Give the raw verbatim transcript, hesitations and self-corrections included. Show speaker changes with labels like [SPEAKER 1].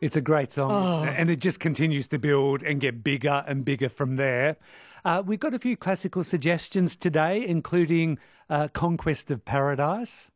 [SPEAKER 1] It's a great song,
[SPEAKER 2] Oh.
[SPEAKER 1] and it just continues to build and get bigger and bigger from there. Uh, we've got a few classical suggestions today, including uh, Conquest of Paradise.